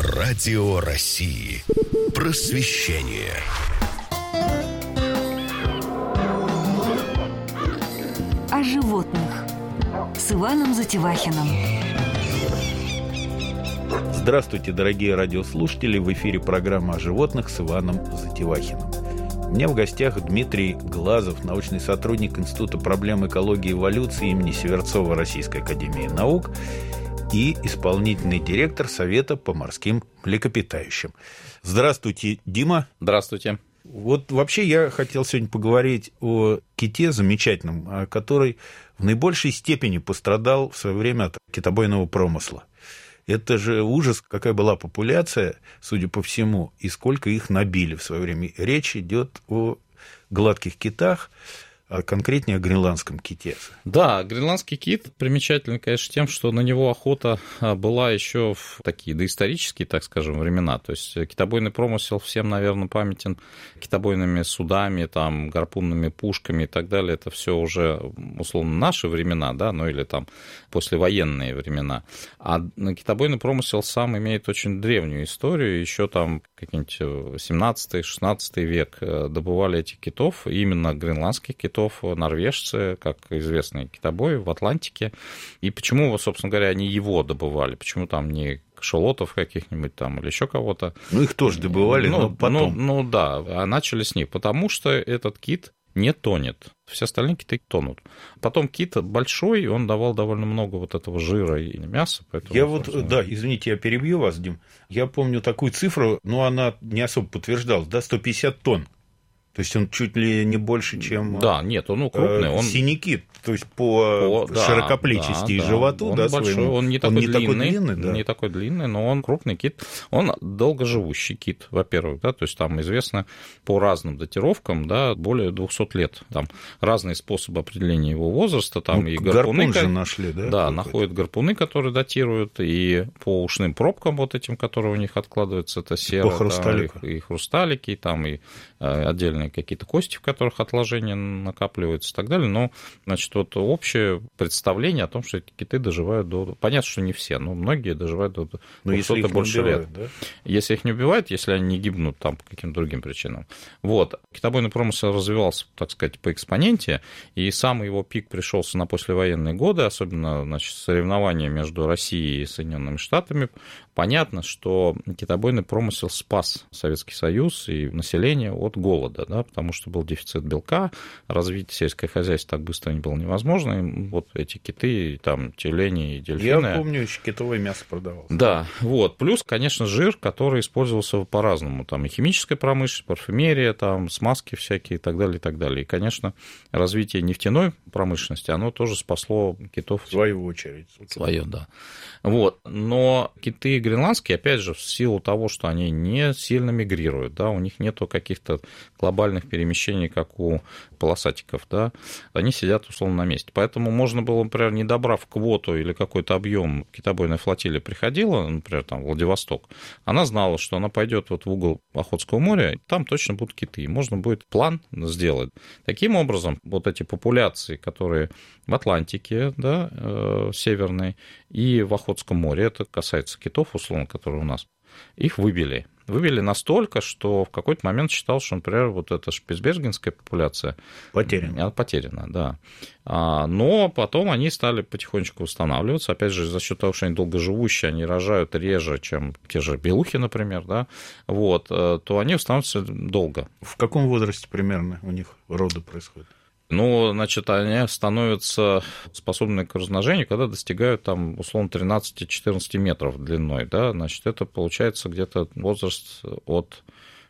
Радио России. Просвещение. О животных с Иваном Затевахиным. Здравствуйте, дорогие радиослушатели! В эфире программа о животных с Иваном Затевахиным. У меня в гостях Дмитрий Глазов, научный сотрудник Института проблем экологии и эволюции имени Северцова Российской академии наук и исполнительный директор Совета по морским млекопитающим. Здравствуйте, Дима. Здравствуйте. Вот вообще я хотел сегодня поговорить о ките замечательном, который в наибольшей степени пострадал в свое время от китобойного промысла. Это же ужас, какая была популяция, судя по всему, и сколько их набили в свое время. Речь идет о гладких китах, а конкретнее о гренландском ките. Да, гренландский кит примечательный, конечно, тем, что на него охота была еще в такие доисторические, так скажем, времена. То есть китобойный промысел всем, наверное, памятен китобойными судами, там, гарпунными пушками и так далее. Это все уже, условно, наши времена, да, ну или там послевоенные времена. А китобойный промысел сам имеет очень древнюю историю. Еще там какие-нибудь 17-16 век добывали этих китов, именно гренландских китов, норвежцы, как известные китобои в Атлантике. И почему, собственно говоря, они его добывали? Почему там не кашалотов каких-нибудь там или еще кого-то? Ну, их тоже добывали, но потом. Ну да, а начали с них, потому что этот кит не тонет. Все остальные киты тонут. Потом кит большой, он давал довольно много вот этого жира и мяса. Поэтому, я вот, да, извините, я перебью вас, Дим. Я помню такую цифру, но она не особо подтверждалась, да, 150 тонн. То есть он чуть ли не больше, чем да, нет, он крупный. синий кит, то есть по широкоплечести и животу. Он да, большой, своему. Он не такой длинный, да. Не такой длинный, но он крупный кит. Он долгоживущий кит, во-первых, да, то есть там известно по разным датировкам, да, более 200 лет. Там разные способы определения его возраста, там и гарпуны. Гарпун же нашли, да? Да, находят гарпуны, которые датируют, и по ушным пробкам вот этим, которые у них откладываются, это сера, и хрусталики, там и отдельные какие-то кости, в которых отложения накапливаются и так далее. Но, значит, вот общее представление о том, что эти киты доживают до... Понятно, что не все, но многие доживают до 200 и больше лет. Да? Если их не убивают, если они не гибнут там по каким-то другим причинам. Вот. Китобойный промысел развивался, так сказать, по экспоненте, и самый его пик пришелся на послевоенные годы, особенно, значит, соревнования между Россией и Соединенными Штатами. Понятно, что китобойный промысел спас Советский Союз и население от голода, да, потому что был дефицит белка, развить сельское хозяйство так быстро не было невозможно. И вот эти киты, там, тюлени и дельфины. Я помню, еще китовое мясо продавалось. Да, вот. Плюс, конечно, жир, который использовался по-разному. Там и химическая промышленность, парфюмерия, там, смазки всякие и так далее, и так далее. И, конечно, развитие нефтяной промышленности, оно тоже спасло китов. В свою очередь. Свое, да. Вот. Но киты гренландские, опять же, в силу того, что они не сильно мигрируют, да, у них нету каких-то глобальных перемещений, как у полосатиков, да, они сидят условно на месте. Поэтому можно было, например, не добрав квоту или какой-то объем, китобойная флотилия приходила, например, там, в Владивосток, она знала, что она пойдет вот в угол Охотского моря, там точно будут киты, и можно будет план сделать. Таким образом, вот эти популяции, которые в Атлантике, да, северной, и в Охотском море, это касается китов, условно, которые у нас, их выбили. Вывели настолько, что в какой-то момент считал, что, например, вот эта шпицбергенская популяция потеряна, да. Но потом они стали потихонечку восстанавливаться. Опять же, за счет того, что они долгоживущие, они рожают реже, чем те же белухи, например, да, вот, то они восстанавливаются долго. В каком возрасте примерно у них роды происходят? Ну, значит, они становятся способны к размножению, когда достигают, там, условно, 13-14 метров длиной, да, значит, это получается где-то возраст от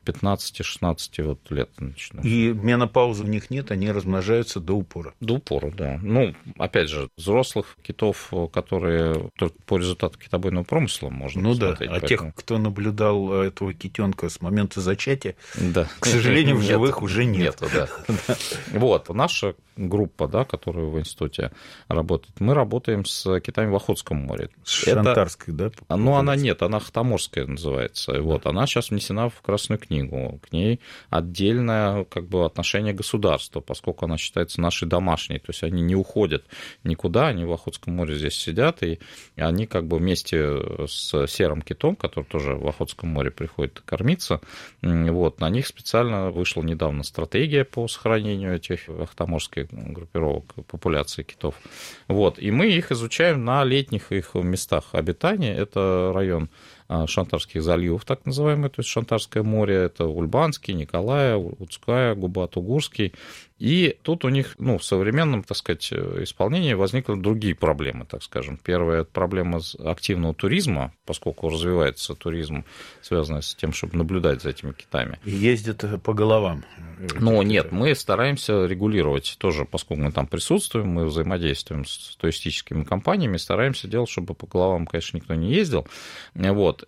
15-16 вот лет начинается. И менопаузы у них нет, они размножаются до упора. До упора, да. Ну, опять же, взрослых китов, которые только по результату китобойного промысла можно посмотреть. Ну да, тех, кто наблюдал этого китенка с момента зачатия, да, к сожалению, в живых уже нет. Нету, да. Вот, наша группа, да, которая в институте работает, мы работаем с китами в Охотском море. Шантарской, да? Ну, она нет, она Хтаморская называется. Вот, она сейчас внесена в Красную книгу книгу, к ней отдельное как бы отношение государства, поскольку она считается нашей домашней, то есть они не уходят никуда, они в Охотском море здесь сидят, и они как бы вместе с серым китом, который тоже в Охотском море приходит кормиться, вот, на них специально вышла недавно стратегия по сохранению этих ахтаморских группировок, популяции китов. Вот, и мы их изучаем на летних их местах обитания. Это район Шантарских заливов, так называемый, то есть Шантарское море, это Ульбанский, Николая, Удская, Губа-Тугурский. И тут у них, в современном, так сказать, исполнении возникли другие проблемы, так скажем. Первая – это проблема активного туризма, поскольку развивается туризм, связанный с тем, чтобы наблюдать за этими китами. И ездят по головам. Нет, мы стараемся регулировать тоже, поскольку мы там присутствуем, мы взаимодействуем с туристическими компаниями, стараемся делать, чтобы по головам, конечно, никто не ездил. Вот.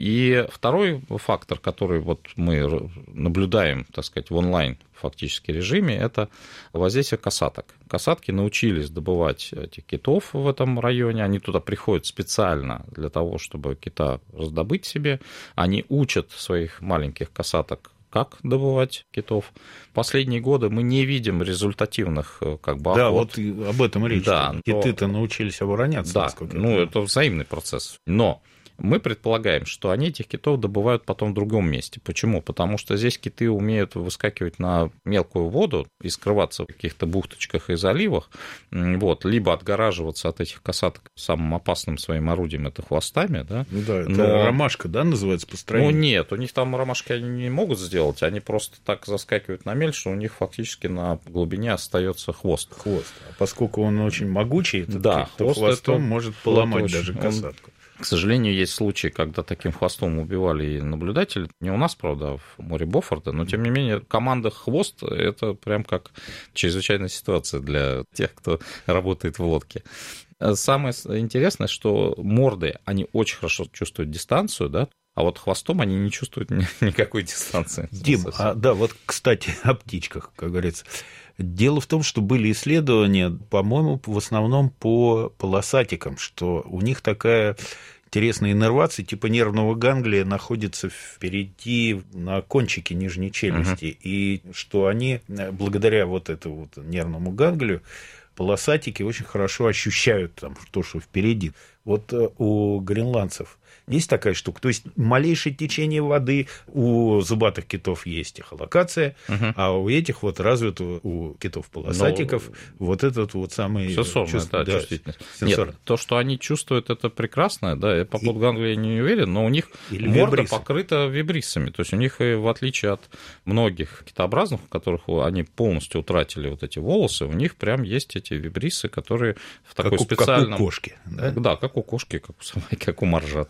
И второй фактор, который вот мы наблюдаем, так сказать, в онлайн фактически режиме, это воздействие касаток. Касатки научились добывать этих китов в этом районе, они туда приходят специально для того, чтобы кита раздобыть себе, они учат своих маленьких касаток, как добывать китов. Последние годы мы не видим результативных как бы охот. Да, вот об этом речь. Да, Киты-то научились обороняться. Да, это взаимный процесс. Но мы предполагаем, что они этих китов добывают потом в другом месте. Почему? Потому что здесь киты умеют выскакивать на мелкую воду и скрываться в каких-то бухточках и заливах, вот, либо отгораживаться от этих касаток самым опасным своим орудием – это хвостами. Да, это ромашка, да, называется по строению? Нет, у них там ромашки они не могут сделать, они просто так заскакивают на мель, что у них фактически на глубине остается хвост. А поскольку он очень могучий, то хвостом может поломать даже касатку. К сожалению, есть случаи, когда таким хвостом убивали и наблюдателей. Не у нас, правда, а в море Бофорта, но, тем не менее, команда «Хвост» — это прям как чрезвычайная ситуация для тех, кто работает в лодке. Самое интересное, что морды, они очень хорошо чувствуют дистанцию, да, а вот хвостом они не чувствуют никакой дистанции. Дим, вот, кстати, о птичках, как говорится. Дело в том, что были исследования, по-моему, в основном по полосатикам, что у них такая интересная иннервация, типа нервного ганглия, находится впереди на кончике нижней челюсти, и что они, благодаря вот этому вот нервному ганглию, полосатики очень хорошо ощущают там то, что впереди. Вот у гренландцев есть такая штука. То есть малейшее течение воды у зубатых китов есть эхолокация, а у этих вот развит у китов-полосатиков вот этот вот самый... Сенсорная, чувствительность. Нет, то, что они чувствуют, это прекрасно, да, я по поводу ганглия не уверен, но у них морда покрыта вибрисами, то есть у них, в отличие от многих китообразных, у которых они полностью утратили вот эти волосы, у них прям есть эти вибрисы, которые в такой специальном... Как у кошки, да? Да, как у кошки, как у собаки, как у моржа.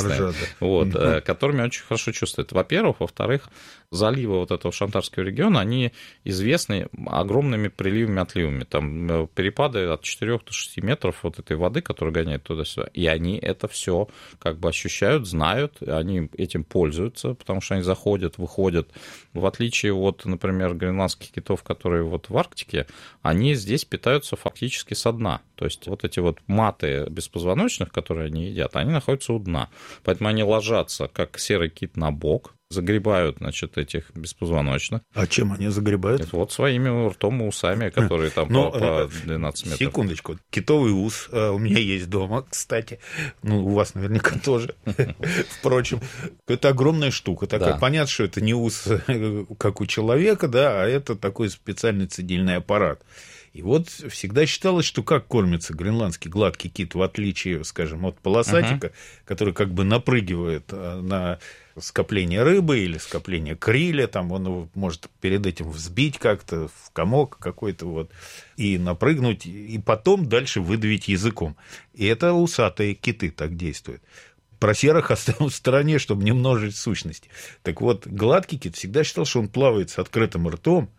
Вот, которыми очень хорошо чувствуют. Во-первых. Во-вторых, заливы вот этого Шантарского региона, они известны огромными приливами-отливами. Там перепады от 4 до 6 метров вот этой воды, которая гоняет туда-сюда. И они это все как бы ощущают, знают, они этим пользуются, потому что они заходят, выходят. В отличие от, например, гренландских китов, которые вот в Арктике, они здесь питаются фактически со дна. То есть вот эти вот маты беспозвоночных, которые они едят, они находятся у дна. Поэтому они ложатся, как серый кит, на бок, загребают, значит, этих беспозвоночных. А чем они загребают? Вот своими ртом и усами, которые там по 12 метров. Секундочку. Китовый ус у меня есть дома, кстати. У вас наверняка тоже. Впрочем, это огромная штука. Такая. Понятно, что это не ус, как у человека, да, а это такой специальный цедильный аппарат. И вот всегда считалось, что как кормится гренландский гладкий кит, в отличие, скажем, от полосатика, который как бы напрыгивает на скопление рыбы или скопление криля, там он его может перед этим взбить как-то в комок какой-то вот, и напрыгнуть, и потом дальше выдавить языком. И это усатые киты так действуют. Про серых оставим в стороне, чтобы не множить сущности. Так вот, гладкий кит всегда считал, что он плавает с открытым ртом,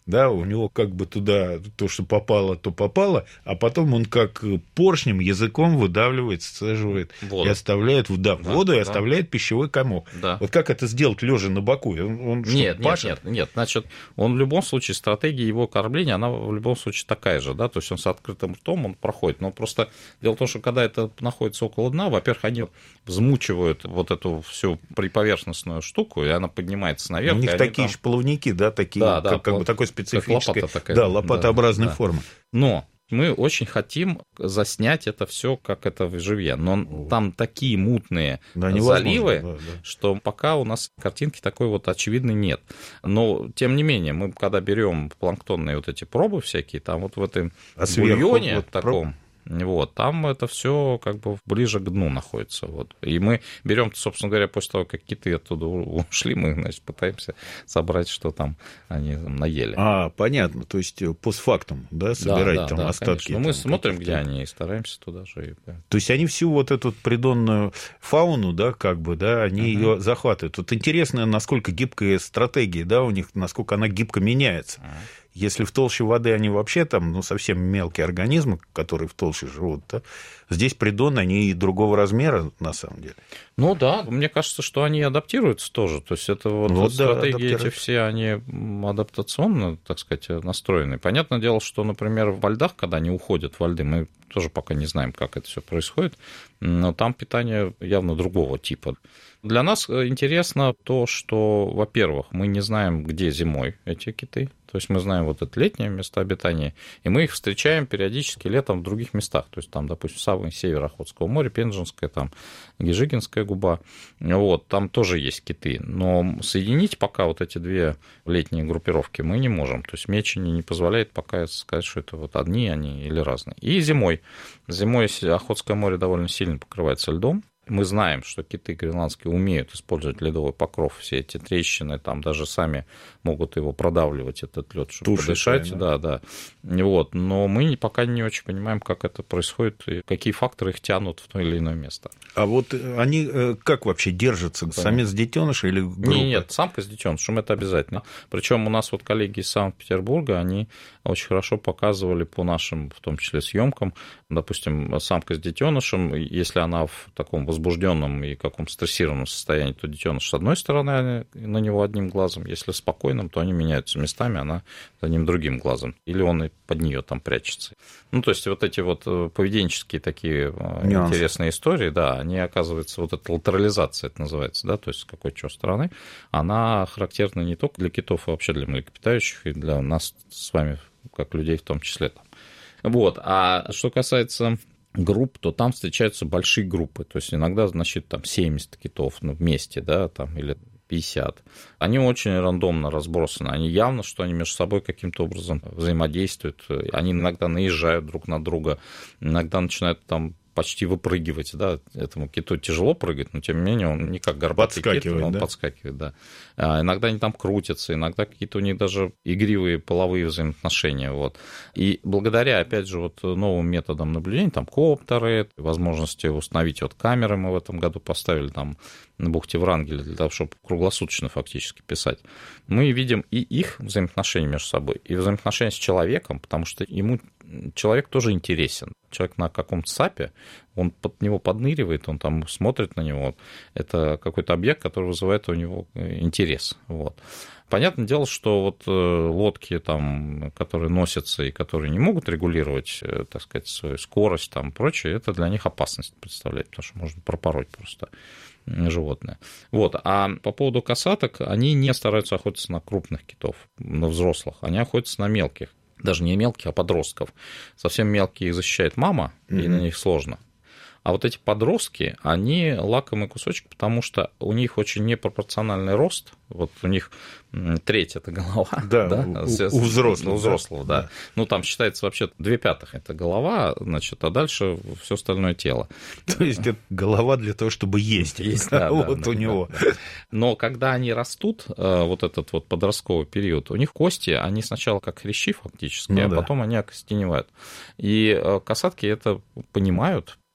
да, у него как бы туда то, что попало, то попало, а потом он как поршнем, языком выдавливает, сцеживает воду. И оставляет воду и оставляет пищевой комок. Да. Вот как это сделать лежа на боку? Он нет, значит, он в любом случае, стратегия его кормления, она в любом случае такая же, да, то есть он с открытым ртом, он проходит, но просто дело в том, что когда это находится около дна, во-первых, они взмучивают вот эту всю приповерхностную штуку, и она поднимается наверх. У них такие же плавники, да, такие, как бы такой специфической, лопатообразной формы. Но мы очень хотим заснять это все, как это в живье. Но там такие мутные заливы, что пока у нас картинки такой вот очевидной нет. Но, тем не менее, мы когда берем планктонные вот эти пробы всякие, там вот в этом бульоне вот таком, вот, там это все как бы ближе к дну находится. Вот. И мы берем, собственно говоря, после того, как киты оттуда ушли, мы, значит, пытаемся собрать, что там они наели. Понятно. То есть постфактум, да, собирать там остатки. Ну, мы смотрим, где они, и стараемся туда же. То есть они всю вот эту придонную фауну, да, как бы, да, они ее захватывают. Тут интересно, насколько гибкая стратегия, да, у них, насколько она гибко меняется. Если в толще воды они вообще там, совсем мелкие организмы, которые в толще живут, да, здесь придоны, они и другого размера, на самом деле. Ну да, мне кажется, что они адаптируются тоже. То есть это стратегии эти все, они адаптационно, так сказать, настроены. Понятное дело, что, например, во льдах, когда они уходят во льды, мы тоже пока не знаем, как это все происходит, но там питание явно другого типа. Для нас интересно то, что, во-первых, мы не знаем, где зимой эти киты. То есть мы знаем вот это летнее место обитания, и мы их встречаем периодически летом в других местах. То есть там, допустим, самый север Охотского моря, Пензенская, там Гижигинская губа. Вот, там тоже есть киты. Но соединить пока вот эти две летние группировки мы не можем. То есть мечень не позволяет пока сказать, что это вот одни они или разные. И зимой. Зимой Охотское море довольно сильно покрывается льдом. Мы знаем, что киты гренландские умеют использовать ледовый покров, все эти трещины, там даже сами могут его продавливать, этот лед, чтобы подышать. Да. Вот. Но мы пока не очень понимаем, как это происходит и какие факторы их тянут в то или иное место. А вот они как вообще держатся? Самец детеныш или группа? Нет, самка с детенышем, это обязательно. Причем у нас вот коллеги из Санкт-Петербурга, они очень хорошо показывали по нашим, в том числе, съемкам, допустим, самка с детенышем, если она в таком возбужденном и каком-то стрессированном состоянии, то детеныш с одной стороны на него одним глазом, если в спокойном, то они меняются местами, она за ним другим глазом, или он и под нее там прячется. Ну, то есть вот эти вот поведенческие такие нюансы. Интересные истории, да, они, оказывается, вот эта латерализация, это называется, да, то есть с какой чего стороны, она характерна не только для китов, а вообще для млекопитающих и для нас с вами, как людей в том числе. Там. Вот, а что касается групп, то там встречаются большие группы, то есть иногда, значит, там 70 китов вместе, да, там, или 50. Они очень рандомно разбросаны. Они явно, что они между собой каким-то образом взаимодействуют. Они иногда наезжают друг на друга, иногда начинают там почти выпрыгивать, да, этому киту тяжело прыгать, но тем не менее он не как горбатый кит, он подскакивает, да. Иногда они там крутятся, иногда какие-то у них даже игривые половые взаимоотношения, вот. И благодаря, опять же, вот новым методам наблюдения, там коптеры, возможности установить вот камеры мы в этом году поставили там на бухте Врангеля для того, чтобы круглосуточно фактически писать, мы видим и их взаимоотношения между собой, и взаимоотношения с человеком, потому что ему человек тоже интересен. Человек на каком-то сапе, он под него подныривает, он там смотрит на него. Это какой-то объект, который вызывает у него интерес. Вот. Понятное дело, что вот лодки, там, которые носятся и которые не могут регулировать, так сказать, свою скорость там, и прочее, это для них опасность представляет, потому что можно пропороть просто животное. Вот. А по поводу касаток, они не стараются охотиться на крупных китов, на взрослых, они охотятся на мелких. Даже не мелких, а подростков. Совсем мелкие их защищает мама, и на них сложно. А вот эти подростки, они лакомый кусочек, потому что у них очень непропорциональный рост. Вот у них треть – это голова. Да, да? У взрослых. У взрослого, да. Ну, там считается вообще 2/5 – это голова, значит, а дальше все остальное тело. То есть это голова для того, чтобы есть. Да, вот у него. Да. Но когда они растут, вот этот вот подростковый период, у них кости, они сначала как хрящи фактически, а потом они окостеневают. И касатки это понимают,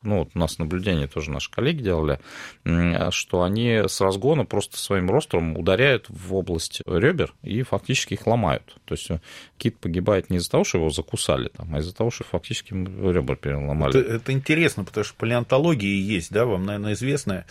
ну, вот у нас наблюдение тоже наши коллеги делали, что они с разгона просто своим ростром ударяют в область ребер и фактически их ломают. То есть кит погибает не из-за того, что его закусали, там, а из-за того, что фактически ребра переломали. Это интересно, потому что палеонтология есть, да, вам, наверное, известная.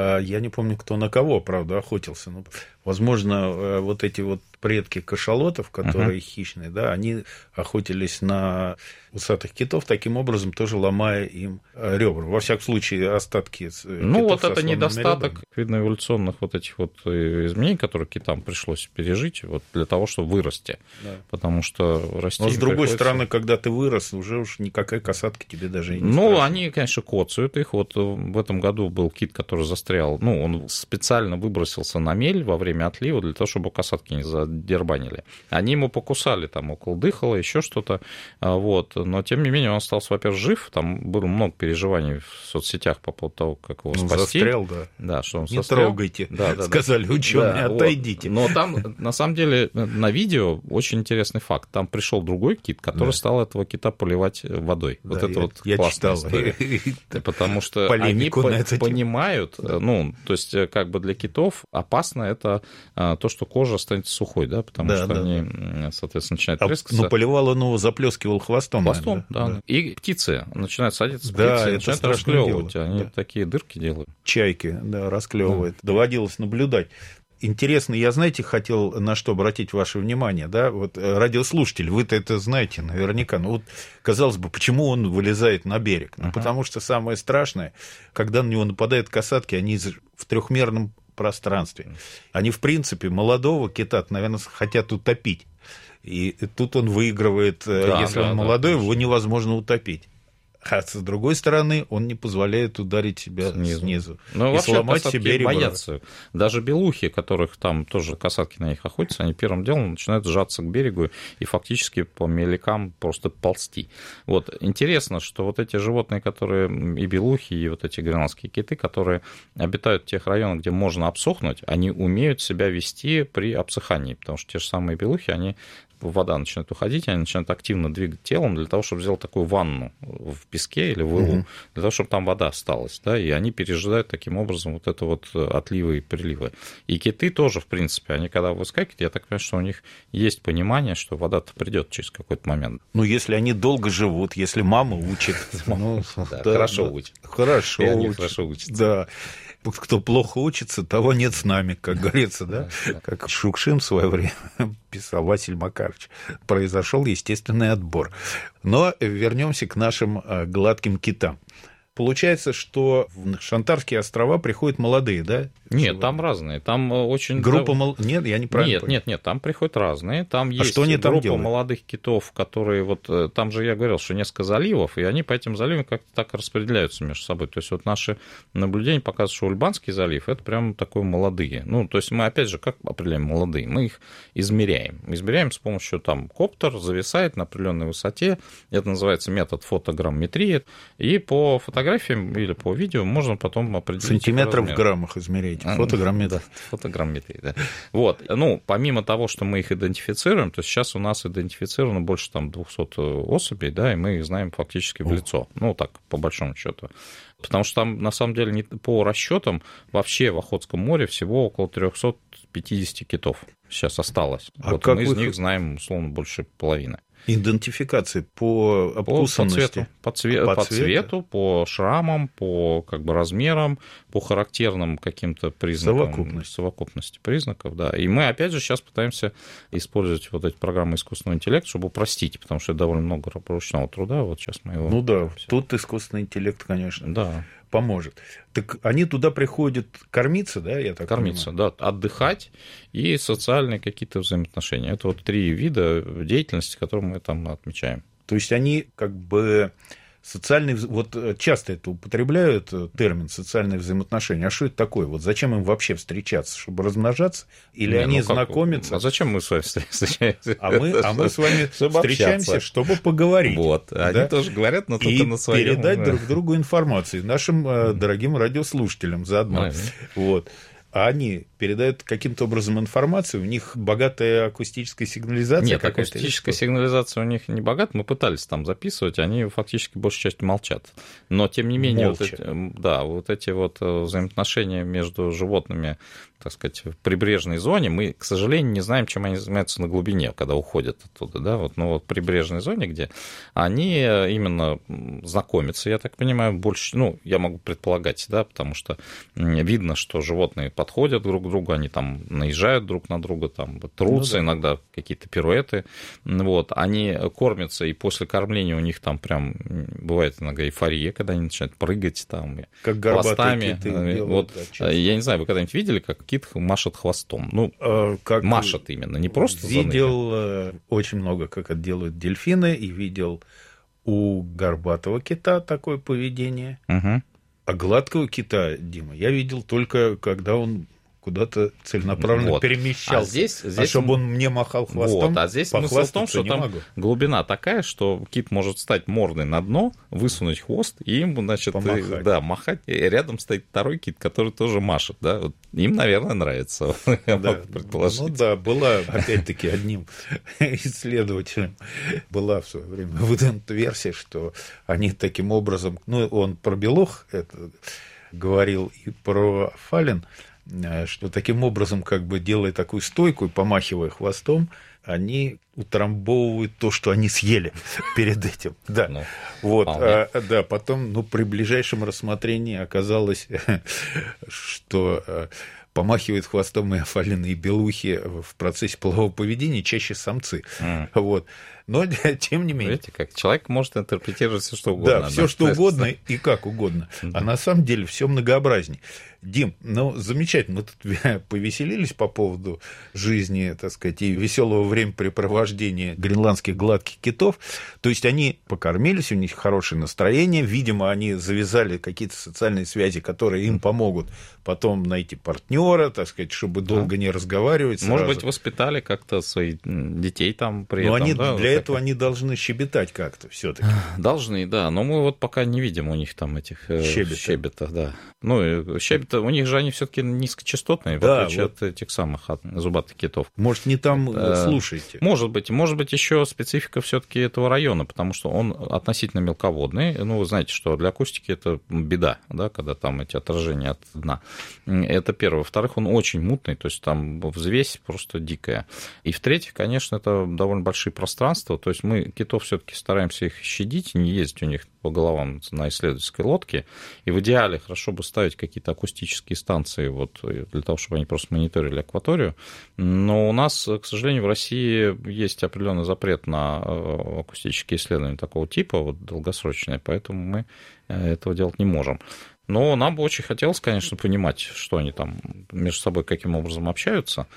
Я не помню, кто на кого, правда, охотился. Но, возможно, вот эти вот предки кашалотов, которые хищные, да, они охотились на усатых китов, таким образом тоже ломая им ребра. Во всяком случае, остатки ну, китов вот это недостаток, видно, эволюционных вот этих вот изменений, которые китам пришлось пережить вот для того, чтобы вырасти. Да. Потому что расти. Но, с другой стороны, когда ты вырос, уже уж никакая касатка тебе даже и не страшна. Ну, они, конечно, коцают их. Вот в этом году был кит, который застрял. Ну, он специально выбросился на мель во время отлива для того, чтобы касатки не задербанили. Они ему покусали там около дыхала, еще что-то. Вот. Но, тем не менее, он остался, во-первых, жив. Там было много переживаний в соцсетях по поводу того, как его спасти. Застрял, да. Да, что он не застрял. Трогайте, сказали ученые, отойдите. Вот. Но там, на самом деле, на видео очень интересный факт. Там пришел другой кит, который стал этого кита поливать водой. Да, вот это вот я классная читал. история. Потому что они понимают, ну, то есть, как бы для китов опасно это то, что кожа останется сухой, да, потому что они, соответственно, начинают трескаться. Ну, поливал он его, заплескивал хвостом. Хвостом, да. И птицы начинают садиться, птицы начинают расклевывать. Они такие дырки делают. Чайки, да, расклевывают. Доводилось наблюдать. Интересно, я, знаете, хотел на что обратить ваше внимание, да, вот радиослушатель, вы-то это знаете наверняка, ну вот, казалось бы, почему он вылезает на берег? Ну, потому что самое страшное, когда на него нападают касатки, они в трехмерном пространстве. Они, в принципе, молодого кита, наверное, хотят утопить. И тут он выигрывает, если он молодой, его невозможно утопить. А с другой стороны, он не позволяет ударить себя снизу ну, и сломать себе ребра. Боятся. Даже белухи, которых там тоже касатки на них охотятся, они первым делом начинают сжаться к берегу и фактически по мелякам просто ползти. Вот. Интересно, что вот эти животные, которые и белухи, и вот эти гренландские киты, которые обитают в тех районах, где можно обсохнуть, они умеют себя вести при обсыхании, потому что те же самые белухи, они вода начинает уходить, они начинают активно двигать телом для того, чтобы сделать такую ванну в песке или в илу, для того, чтобы там вода осталась, да, и они пережидают таким образом вот это вот отливы и приливы. И киты тоже, в принципе, они когда выскакивают, я так понимаю, что у них есть понимание, что вода-то придет через какой-то момент. Ну, если они долго живут, если мама учит. Хорошо учит. Хорошо учат. Да. Кто плохо учится, того нет с нами, как говорится, да? Как Шукшин в свое время писал, Василий Макарович. Произошел естественный отбор. Но вернемся к нашим гладким китам. Получается, что в Шантарские острова приходят молодые, да? Нет, там разные. Там очень... Группа Нет, я неправильно понял. Нет, там приходят разные. Там есть что они там группа делают? Молодых китов, которые вот... Там же я говорил, что несколько заливов, и они по этим заливам как-то так распределяются между собой. То есть вот наши наблюдения показывают, что Ульбанский залив — это прям такой молодые. Ну, то есть мы, опять же, как определяем молодые? Мы их измеряем. Измеряем с помощью, там, коптер зависает на определенной высоте. Это называется метод фотограмметрии. И по фотографиям или по видео можно потом определить... Сантиметров в граммах измеряете. Фотограмметрия. Да, фотограмметрия, да. Вот. Ну, помимо того, что мы их идентифицируем, то сейчас у нас идентифицировано больше там 200 особей, да, и мы их знаем фактически в лицо. Ну, так, по большому счету. Потому что там, на самом деле, по расчетам, вообще в Охотском море всего около 350 китов сейчас осталось. Вот мы из них знаем, условно, больше половины. Идентификации по обкусанности? По цвету, по шрамам, по как бы размерам, по характерным каким-то признакам. Совокупности признаков, да. И мы, опять же, сейчас пытаемся использовать вот эти программы искусственного интеллекта, чтобы упростить, потому что это довольно много ручного труда. Вот сейчас мы его... Ну да, тут искусственный интеллект, конечно. Да. Поможет. Так они туда приходят кормиться, да, я так кормиться, понимаю? Да, отдыхать и социальные какие-то взаимоотношения. Это вот 3 вида деятельности, которые мы там отмечаем. То есть они как бы социальные... Вот часто это употребляют термин «социальные взаимоотношения». А что это такое? Вот зачем им вообще встречаться? Чтобы размножаться? Или они знакомятся? А зачем мы с вами встречаемся? А мы с вами встречаемся, чтобы поговорить. Вот. Они тоже говорят, но только на своем. И передать друг другу информацию. Нашим дорогим радиослушателям заодно. Вот. А они передают каким-то образом информацию, у них богатая акустическая сигнализация. Нет, акустическая сигнализация у них не богата, мы пытались там записывать, они фактически большей частью молчат. Но, тем не менее, вот эти взаимоотношения между животными, так сказать, в прибрежной зоне, мы, к сожалению, не знаем, чем они занимаются на глубине, когда уходят оттуда, да, в прибрежной зоне, где они именно знакомятся, я так понимаю, больше, я могу предполагать, да, потому что видно, что животные подходят друг к другу, они там наезжают друг на друга, там трутся, иногда какие-то пируэты, они кормятся, и после кормления у них там прям бывает иногда эйфория, когда они начинают прыгать там, как хвостами. Киты делают, Я не знаю, вы когда-нибудь видели, как кит машет хвостом? Машет именно, не просто видел очень много, как это делают дельфины, и видел у горбатого кита такое поведение. Угу. А гладкого кита, Дима, я видел только, когда он куда-то целенаправленно перемещался. Чтобы он мне махал хвостом, а здесь смысл в том, что там глубина такая, что кит может встать мордой на дно, высунуть хвост, и им, махать. И рядом стоит второй кит, который тоже машет. Да? Им, наверное, нравится, я могу предположить. Была, опять-таки, одним исследователем, была в свое время выдвинута версия, что они таким образом, он про белух это говорил и про фален, что таким образом, делая такую стойку и помахивая хвостом, они утрамбовывают то, что они съели перед этим. Да. Потом, при ближайшем рассмотрении оказалось, что помахивают хвостом и фалины, и белухи в процессе полового поведения чаще самцы. Но, тем не менее... Видите, как человек может интерпретировать все, что угодно. Да, все, что угодно и как угодно. А на самом деле все многообразней. Дим, замечательно, мы тут повеселились по поводу жизни, так сказать, и веселого времяпрепровождения гренландских гладких китов. То есть они покормились, у них хорошее настроение, видимо, они завязали какие-то социальные связи, которые им помогут потом найти партнера, так сказать, чтобы долго не разговаривать. Может быть, воспитали как-то своих детей там при этом. Для этого они должны щебетать как-то все-таки. Должны, да. Но мы пока не видим у них там этих щебета, да. Щебета, у них же они все-таки низкочастотные, в отличие от этих самых зубатых китов. Может, не там слушаете? Может быть, еще специфика все-таки этого района, потому что он относительно мелководный. Вы знаете, что для акустики это беда, да, когда там эти отражения от дна. Это первое. Во-вторых, он очень мутный, то есть там взвесь просто дикая. И в-третьих, конечно, это довольно большие пространства, то есть мы китов все-таки стараемся их щадить, не ездить у них по головам на исследовательской лодке, и в идеале хорошо бы ставить какие-то акустические станции для того, чтобы они просто мониторили акваторию, но у нас, к сожалению, в России есть определенный запрет на акустические исследования такого типа, долгосрочные, поэтому мы этого делать не можем. Но нам бы очень хотелось, конечно, понимать, что они там между собой каким образом общаются.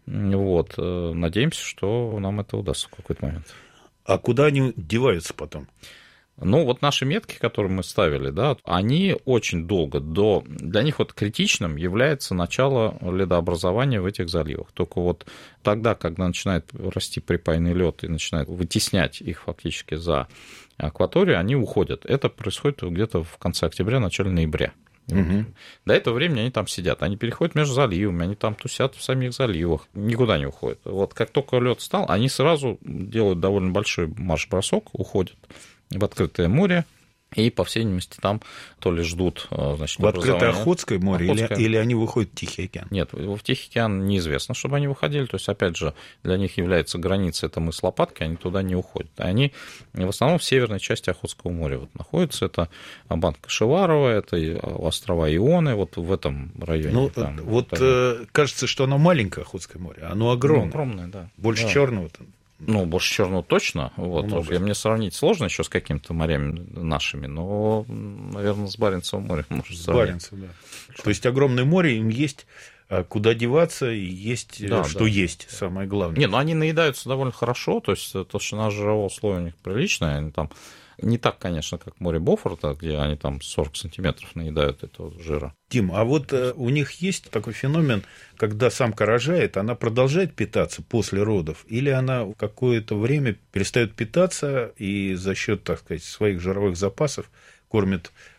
Надеемся, что нам это удастся в какой-то момент. А куда они деваются потом? Наши метки, которые мы ставили, да, они очень долго, для них критичным является начало ледообразования в этих заливах. Только тогда, когда начинает расти припайный лед и начинает вытеснять их фактически за акваторию, они уходят. Это происходит где-то в конце октября, начале ноября. Угу. До этого времени они там сидят, они переходят между заливами, они там тусят в самих заливах, никуда не уходят. Как только лед стал, они сразу делают довольно большой марш-бросок, уходят в открытое море, и, по всей видимости, там то ли ждут, значит, в открытое Охотское море или они выходят в Тихий океан? Нет, в Тихий океан неизвестно, чтобы они выходили. То есть, опять же, для них является граница, это мыс Лопатки, они туда не уходят. Они в основном в северной части Охотского моря находятся. Это Банка Шеварова, это острова Ионы, в этом районе. Кажется, что оно маленькое Охотское море, оно огромное. Огромное, да. Больше черного там. Больше черного точно. Мне сравнить сложно еще с какими-то морями нашими, но, наверное, с Баренцевым морем можно сравнить. Баренцев, да. То есть огромное море, им есть куда деваться, и есть есть, самое главное. Они наедаются довольно хорошо, то есть толщина жирового слоя у них приличная, они там не так, конечно, как море Бофорта, где они там 40 сантиметров наедают этого жира. Тим, а у них есть такой феномен, когда самка рожает, она продолжает питаться после родов, или она какое-то время перестает питаться и за счет, так сказать, своих жировых запасов кормит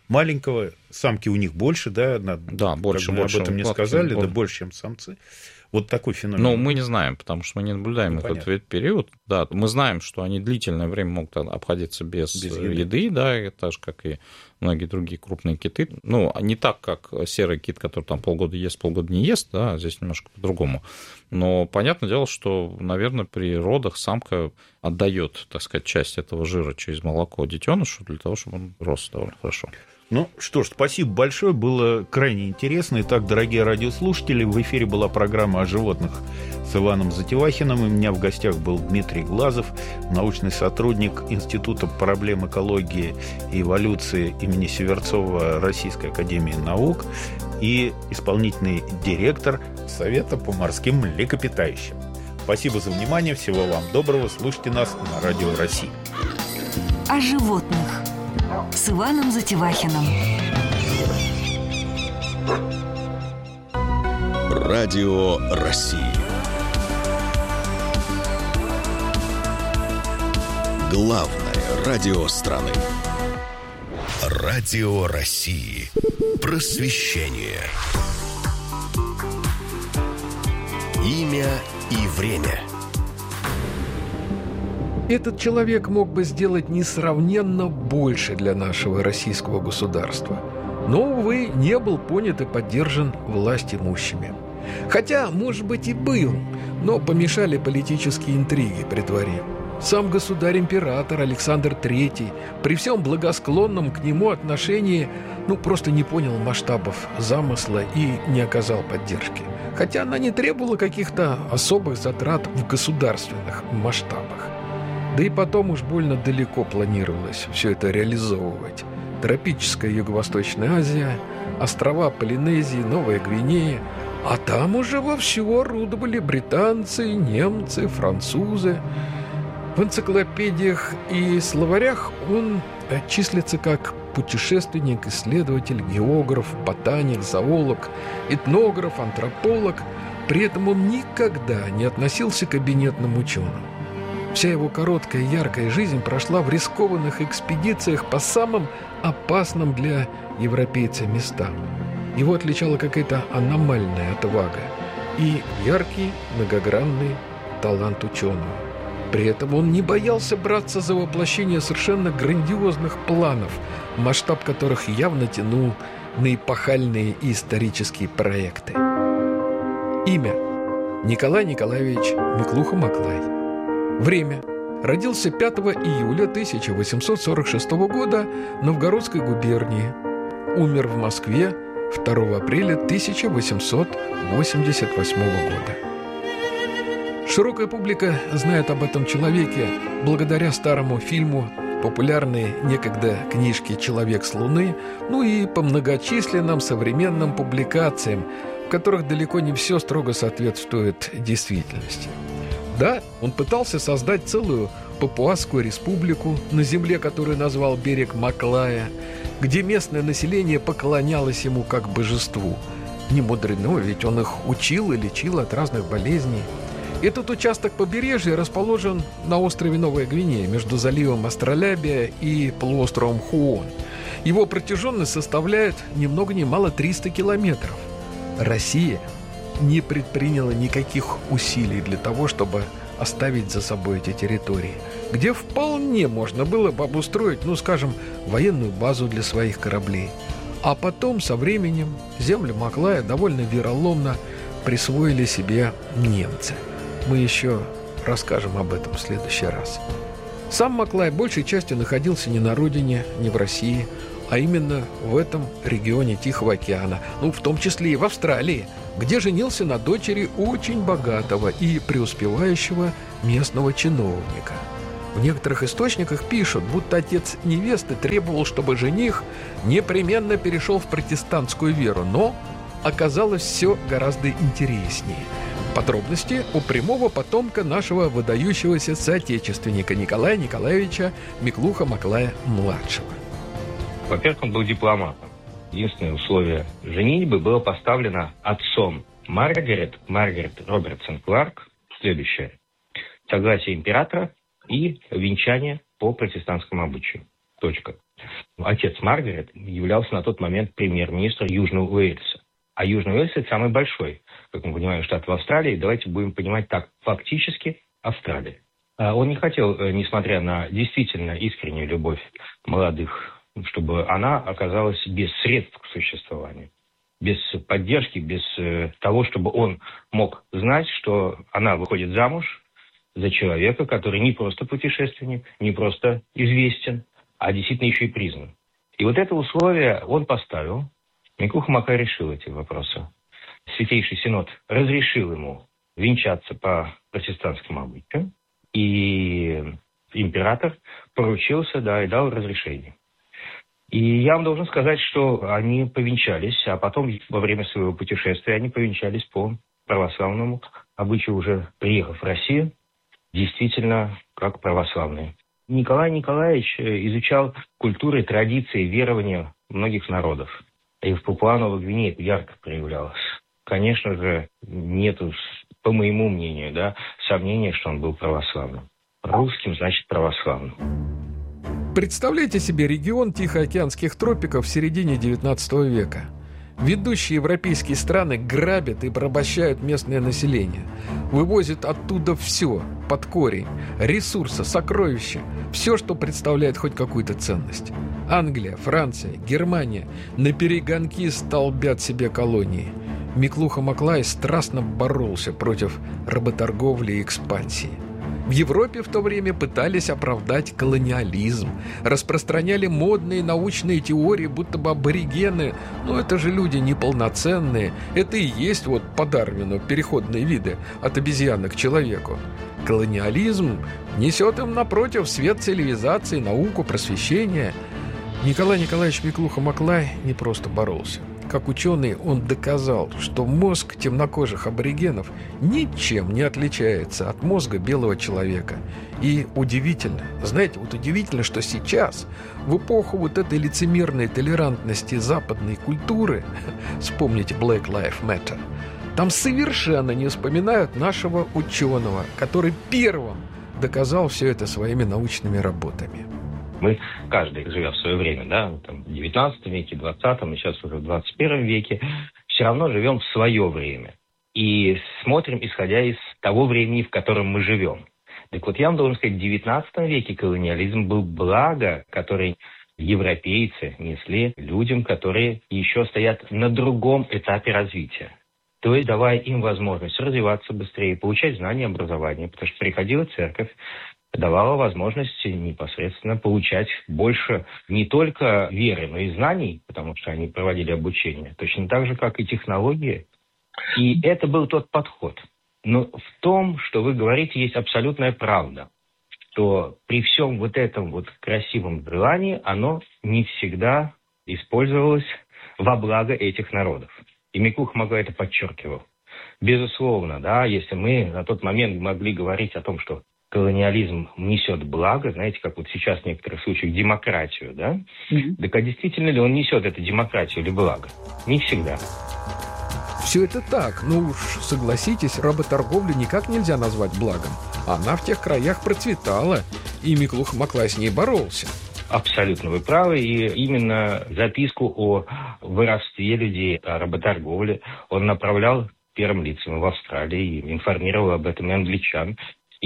маленького, самки у них больше, да? Да, больше. Об этом не сказали, да, больше, чем самцы. Вот такой феномен. Но мы не знаем, потому что мы не наблюдаем этот период. Да, мы знаем, что они длительное время могут обходиться без еды, да, так же, как и многие другие крупные киты. Ну, не так, как серый кит, который там полгода ест, полгода не ест, да, здесь немножко по-другому. Но понятное дело, что, наверное, при родах самка отдает, так сказать, часть этого жира через молоко детенышу для того, чтобы он рос довольно хорошо. Ну что ж, спасибо большое, было крайне интересно. Итак, дорогие радиослушатели, в эфире была программа о животных с Иваном Затевахиным. У меня в гостях был Дмитрий Глазов, научный сотрудник Института проблем экологии и эволюции имени Северцова Российской академии наук и исполнительный директор Совета по морским млекопитающим. Спасибо за внимание, всего вам доброго, слушайте нас на Радио России. О животных с Иваном Затевахиным. Радио России. Главное радио страны. Радио России. Просвещение. Имя и время. Этот человек мог бы сделать несравненно больше для нашего российского государства. Но, увы, не был понят и поддержан властимущими. Хотя, может быть, и был, но помешали политические интриги при дворе. Сам государь-император Александр III при всем благосклонном к нему отношении просто не понял масштабов замысла и не оказал поддержки. Хотя она не требовала каких-то особых затрат в государственных масштабах. Да и потом уж больно далеко планировалось все это реализовывать. Тропическая Юго-Восточная Азия, острова Полинезии, Новая Гвинея. А там уже вовсю орудовали британцы, немцы, французы. В энциклопедиях и словарях он числится как путешественник, исследователь, географ, ботаник, зоолог, этнограф, антрополог. При этом он никогда не относился к кабинетным ученым. Вся его короткая и яркая жизнь прошла в рискованных экспедициях по самым опасным для европейца местам. Его отличала какая-то аномальная отвага и яркий, многогранный талант ученого. При этом он не боялся браться за воплощение совершенно грандиозных планов, масштаб которых явно тянул на эпохальные и исторические проекты. Имя: Николай Николаевич Миклуха-Маклай. Время: родился 5 июля 1846 года в Новгородской губернии. Умер в Москве 2 апреля 1888 года. Широкая публика знает об этом человеке благодаря старому фильму, популярной некогда книжке «Человек с Луны», и по многочисленным современным публикациям, в которых далеко не все строго соответствует действительности. Да, он пытался создать целую Папуасскую республику, на земле, которую назвал берег Маклая, где местное население поклонялось ему как божеству. Не мудрено, ведь он их учил и лечил от разных болезней. Этот участок побережья расположен на острове Новая Гвинея, между заливом Астролябия и полуостровом Хуон. Его протяженность составляет ни много ни мало 300 километров. Россия не предприняла никаких усилий для того, чтобы оставить за собой эти территории, где вполне можно было бы обустроить, военную базу для своих кораблей. А потом, со временем, земли Маклая довольно вероломно присвоили себе немцы. Мы еще расскажем об этом в следующий раз. Сам Маклай большей частью находился не на родине, не в России, а именно в этом регионе Тихого океана, в том числе и в Австралии, где женился на дочери очень богатого и преуспевающего местного чиновника. В некоторых источниках пишут, будто отец невесты требовал, чтобы жених непременно перешел в протестантскую веру, но оказалось все гораздо интереснее. Подробности у прямого потомка нашего выдающегося соотечественника Николая Николаевича Миклуха-Маклая-младшего. Во-первых, он был дипломатом. Единственное условие женитьбы было поставлено отцом Маргарет Робертсон Кларк следующее: согласие императора и венчание по протестантскому обычаю. Точка. Отец Маргарет являлся на тот момент премьер-министром Южного Уэльса. А Южный Уэльс – это самый большой, как мы понимаем, штат в Австралии. Давайте будем понимать так, фактически Австралия. Он не хотел, несмотря на действительно искреннюю любовь молодых, чтобы она оказалась без средств к существованию, без поддержки, без того, чтобы он мог знать, что она выходит замуж за человека, который не просто путешественник, не просто известен, а действительно еще и признан. И вот это условие он поставил. Миклуха Маклай решил эти вопросы. Святейший Синод разрешил ему венчаться по протестантским обычаям, и император поручился, и дал разрешение. И я вам должен сказать, что они повенчались, а потом во время своего путешествия они повенчались по православному обычаю, уже приехав в Россию, действительно как православные. Николай Николаевич изучал культуры, традиции, верования многих народов. И в Папуа-Новой Гвинее это ярко проявлялось. Конечно же, нету, по моему мнению, сомнения, что он был православным. Русским значит православным. Представляете себе регион Тихоокеанских тропиков в середине XIX века. Ведущие европейские страны грабят и порабощают местное население. Вывозят оттуда все, под корень, ресурсы, сокровища, все, что представляет хоть какую-то ценность. Англия, Франция, Германия наперегонки столбят себе колонии. Миклуха Маклай страстно боролся против работорговли и экспансии. В Европе в то время пытались оправдать колониализм, распространяли модные научные теории, будто бы аборигены, это же люди неполноценные, это и есть по Дарвину переходные виды от обезьяны к человеку. Колониализм несет им напротив свет цивилизации, науку, просвещения. Николай Николаевич Миклуха Маклай не просто боролся. Как ученый он доказал, что мозг темнокожих аборигенов ничем не отличается от мозга белого человека. И удивительно, удивительно, что сейчас, в эпоху этой лицемерной толерантности западной культуры, вспомните Black Lives Matter, там совершенно не вспоминают нашего ученого, который первым доказал все это своими научными работами. Мы, каждый, живя в свое время, в 19 веке, 20-м, и сейчас уже в 21 веке, все равно живем в свое время. И смотрим, исходя из того времени, в котором мы живем. Так вот, я вам должен сказать, в 19 веке колониализм был благо, который европейцы несли людям, которые еще стоят на другом этапе развития. То есть, давая им возможность развиваться быстрее, получать знания, образование, потому что приходила церковь, давала возможность непосредственно получать больше не только веры, но и знаний, потому что они проводили обучение, точно так же, как и технологии. И это был тот подход. Но в том, что вы говорите, есть абсолютная правда, что при всем этом красивом желании оно не всегда использовалось во благо этих народов. И Миклуха Маклай это подчеркивал. Безусловно, если мы на тот момент могли говорить о том, что колониализм несет благо, знаете, как сейчас в некоторых случаях демократию, Так а действительно ли он несет эту демократию или благо? Не всегда. Все это так, согласитесь, работорговлю никак нельзя назвать благом. Она в тех краях процветала, и Миклуха Маклай с ней боролся. Абсолютно вы правы, и именно записку о воровстве людей, о работорговле он направлял первым лицам в Австралии и информировал об этом и англичан.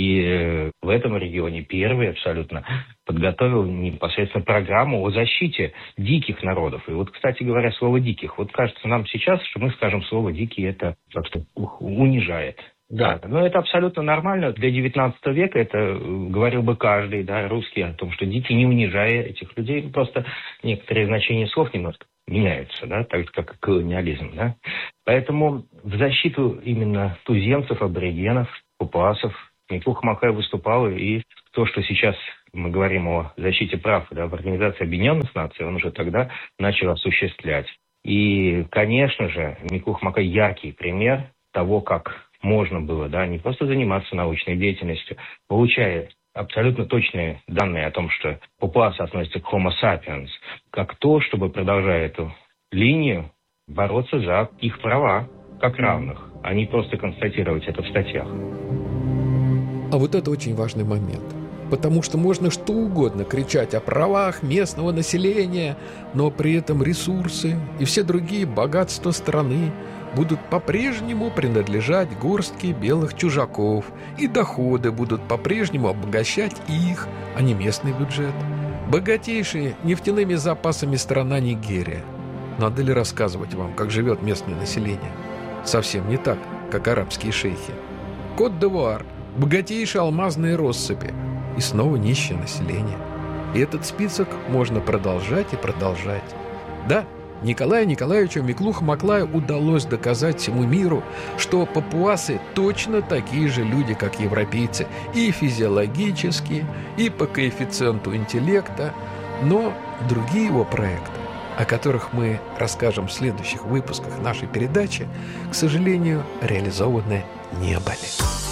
И в этом регионе первый абсолютно подготовил непосредственно программу о защите диких народов. И кстати говоря, слово «диких». Кажется нам сейчас, что мы скажем слово «дикий» это как-то унижает. Да, но это абсолютно нормально. Для 19 века это говорил бы каждый, русский, о том, что дикий, не унижая этих людей. Просто некоторые значения слов немножко меняются, так же, как и колониализм. Поэтому в защиту именно туземцев, аборигенов, папуасов Миклуха Маклай выступал, и то, что сейчас мы говорим о защите прав в Организации Объединенных Наций, он уже тогда начал осуществлять. И, конечно же, Миклуха Маклай яркий пример того, как можно было не просто заниматься научной деятельностью, получая абсолютно точные данные о том, что папуасы относятся к Homo sapiens, как то, чтобы, продолжая эту линию, бороться за их права как равных, а не просто констатировать это в статьях. А это очень важный момент. потому что можно что угодно кричать о правах местного населения, но при этом ресурсы и все другие богатства страны будут по-прежнему принадлежать горстке белых чужаков, и доходы будут по-прежнему обогащать их, а не местный бюджет. Богатейшая нефтяными запасами страна Нигерия. Надо ли рассказывать вам, как живет местное население? Совсем не так, как арабские шейхи. Кот-д'Ивуар – богатейшие алмазные россыпи, и снова нищее население. И этот список можно продолжать и продолжать. Да, Николаю Николаевичу Миклуху-Маклаю удалось доказать всему миру, что папуасы точно такие же люди, как европейцы, и физиологически, и по коэффициенту интеллекта, но другие его проекты, о которых мы расскажем в следующих выпусках нашей передачи, к сожалению, реализованы не были.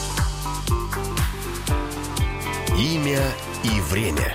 Имя и время.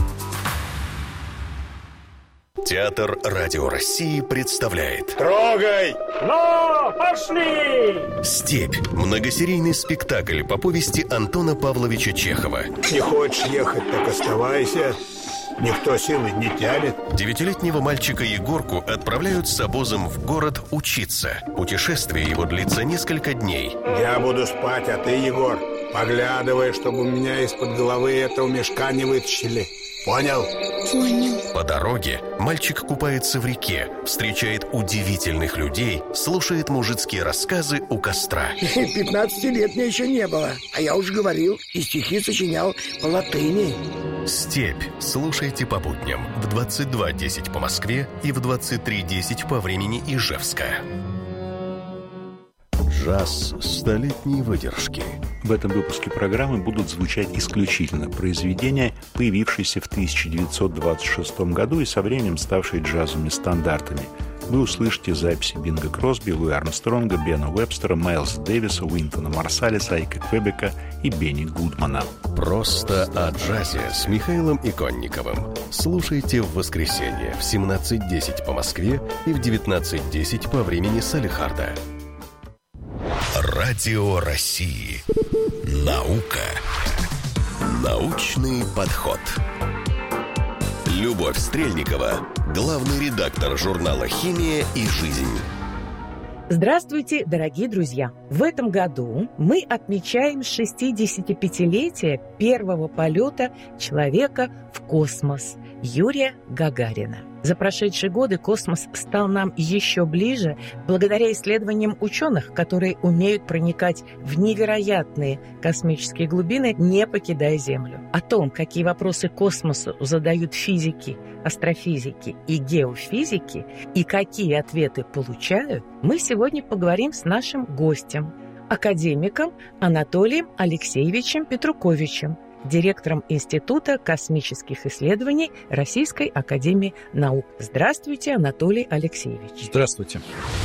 Театр Радио России представляет Трогай! Ну, пошли! «Степь» – многосерийный спектакль по повести Антона Павловича Чехова. Не хочешь ехать, так оставайся. Никто силы не тянет. 9-летнего мальчика Егорку отправляют с обозом в город учиться. Путешествие его длится несколько дней. Я буду спать, а ты, Егор, поглядывай, чтобы у меня из-под головы этого мешка не вытащили. Понял? Понял. По дороге мальчик купается в реке, встречает удивительных людей, слушает мужицкие рассказы у костра. 15 лет мне еще не было, а я уже говорил и стихи сочинял по латыни. «Степь» слушайте по будням в 22:10 по Москве и в 23:10 по времени Ижевска. Джаз столетней выдержки. В этом выпуске программы будут звучать исключительно произведения, появившиеся в 1926 году и со временем ставшие джазовыми стандартами. Вы услышите записи Бинга Кросби, Луи Армстронга, Бена Уэбстера, Майлса Дэвиса, Уинтона Марсалиса, Айка Квебека и Бенни Гудмана. Просто о джазе с Михаилом Иконниковым. Слушайте в воскресенье в 17:10 по Москве и в 19:10 по времени Салехарда. Радио России. Наука. Научный подход. Любовь Стрельникова, главный редактор журнала «Химия и жизнь». Здравствуйте, дорогие друзья! В этом году мы отмечаем 65-летие первого полета человека в космос Юрия Гагарина. За прошедшие годы космос стал нам еще ближе благодаря исследованиям ученых, которые умеют проникать в невероятные космические глубины, не покидая Землю. О том, какие вопросы космосу задают физики, астрофизики и геофизики, и какие ответы получают, мы сегодня поговорим с нашим гостем, академиком Анатолием Алексеевичем Петруковичем, директором Института космических исследований Российской академии наук. Здравствуйте, Анатолий Алексеевич. Здравствуйте.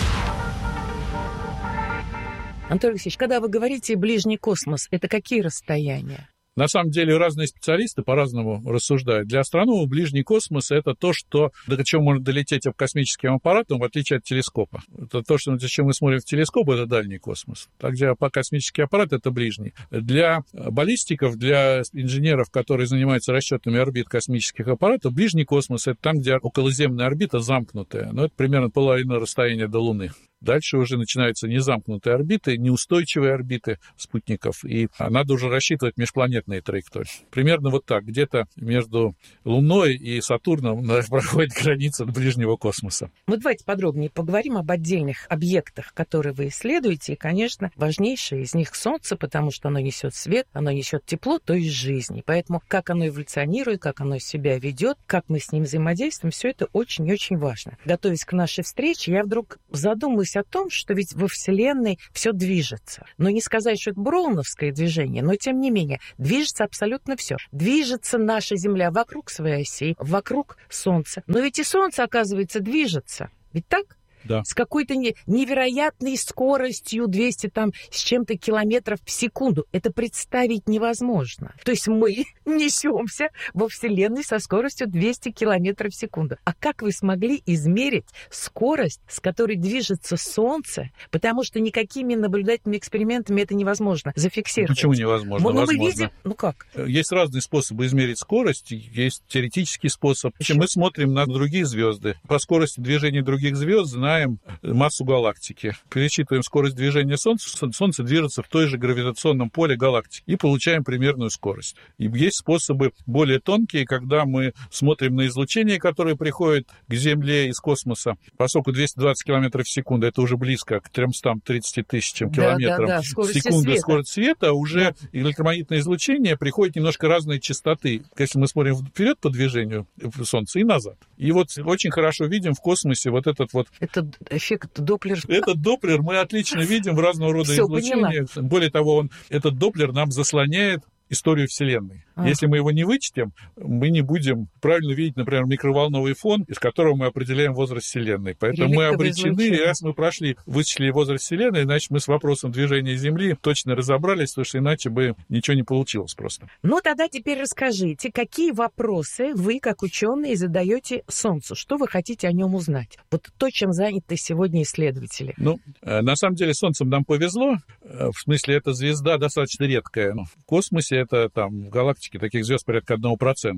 Анатолий Алексеевич, когда вы говорите «ближний космос», это какие расстояния? На самом деле разные специалисты по-разному рассуждают. Для астрономов ближний космос – это то, до чего можно долететь космическим аппаратом, в отличие от телескопа. Это то, зачем мы смотрим в телескоп, это дальний космос. Так где космический аппарат – это ближний. Для баллистиков, для инженеров, которые занимаются расчетами орбит космических аппаратов, ближний космос – это там, где околоземная орбита замкнутая. Но это примерно половина расстояния до Луны. Дальше уже начинаются незамкнутые орбиты, неустойчивые орбиты спутников, и надо уже рассчитывать межпланетные траектории. Примерно вот так, где-то между Луной и Сатурном проходит граница ближнего космоса. Давайте подробнее поговорим об отдельных объектах, которые вы исследуете, и, конечно, важнейшее из них Солнце, потому что оно несет свет, оно несет тепло, то есть жизнь. И поэтому как оно эволюционирует, как оно себя ведет, как мы с ним взаимодействуем, все это очень-очень важно. Готовясь к нашей встрече, я вдруг задумалась о том, что ведь во Вселенной все движется. Но не сказать, что это броуновское движение, но тем не менее движется абсолютно все. Движется наша Земля вокруг своей оси, вокруг Солнца. Но ведь и Солнце, оказывается, движется. Ведь так? с какой-то невероятной скоростью 200 там с чем-то километров в секунду. Это представить невозможно. То есть мы несемся во Вселенной со скоростью 200 километров в секунду. А как вы смогли измерить скорость, с которой движется Солнце? Потому что никакими наблюдательными экспериментами это невозможно зафиксировать. Почему невозможно? Мы видим, как? Есть разные способы измерить скорость. Есть теоретический способ. Мы смотрим на другие звезды. По скорости движения других звезд знаем массу галактики. Пересчитываем скорость движения Солнца. Солнце движется в той же гравитационном поле галактики. И получаем примерную скорость. И есть способы более тонкие, когда мы смотрим на излучение, которое приходит к Земле из космоса. Поскольку 220 км в секунду, это уже близко к 330 тысячам километров в секунду скорость света, уже электромагнитное излучение приходит немножко разной частоты. Если мы смотрим вперед по движению Солнца и назад. И вот очень хорошо видим в космосе вот этот вот... Это эффект Доплер. Этот Доплер мы отлично видим в разного рода излучениях. Более того, этот Доплер нам заслоняет историю Вселенной. Если мы его не вычтем, мы не будем правильно видеть, например, микроволновый фон, из которого мы определяем возраст Вселенной. Поэтому мы обречены, и раз мы вычислили возраст Вселенной, значит, мы с вопросом движения Земли точно разобрались, потому что иначе бы ничего не получилось просто. Ну, тогда теперь расскажите, какие вопросы вы, как ученые, задаете Солнцу? Что вы хотите о нем узнать? Вот то, чем заняты сегодня исследователи. Ну, на самом деле, с Солнцем нам повезло. В смысле, эта звезда достаточно редкая. В космосе это там в галактике таких звезд порядка 1%.